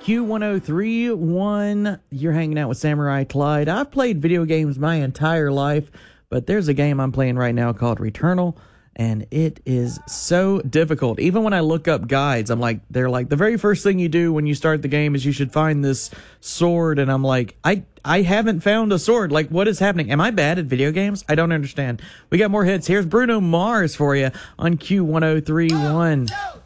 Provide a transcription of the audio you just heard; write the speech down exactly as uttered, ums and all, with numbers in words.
Q one oh three one, you're hanging out with Samurai Clyde. I've played video games my entire life, but there's a game I'm playing right now called Returnal, and it is so difficult. Even when I look up guides, I'm like, they're like, the very first thing you do when you start the game is you should find this sword, and I'm like, I I haven't found a sword. Like, what is happening? Am I bad at video games? I don't understand. We got more hits. Here's Bruno Mars for you on Q one oh three one. One, two,